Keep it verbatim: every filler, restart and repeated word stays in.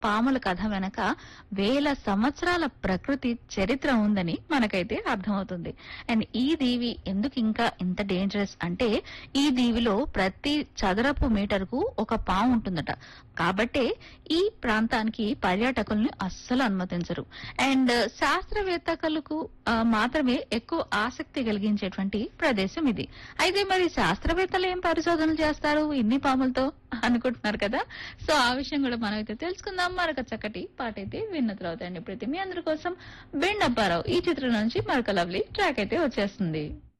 పాముల కథ వెనక వేల సంవత్సరాల ప్రకృతి చరిత్ర ఉందని మనకైతే అర్థమవుతుంది. అండ్ ఈ దీవి ఎందుకు ఇంకా ఇంత డేంజరస్ అంటే ఈ దీవిలో ప్రతి చదరపు మీటర్కు ఒక పాము ఉంటుందట. కాబట్టే ఈ ప్రాంతానికి పర్యాటకుల్ని అస్సలు అనుమతించరు. అండ్ శాస్త్రవేత్తలకు ఆ, మాత్రమే ఎక్కువ ఆసక్తి కలిగించేటువంటి ప్రదేశం ఇది. అయితే మరి శాస్త్రవేత్తలు ఏం పరిశోధనలు చేస్తారు ఇన్ని పాములతో అనుకుంటున్నారు కదా. సో ఆ విషయం కూడా మనం అయితే తెలుసుకుందాం. మరొక చక్కటి పాట అయితే విన్న తర్వాత అండి. ఇప్పుడైతే మీ అందరి కోసం బెండ్ అప్పారావు ఈ చిత్రం నుంచి మరొక లవ్లీ ట్రాక్ అయితే వచ్చేస్తుంది.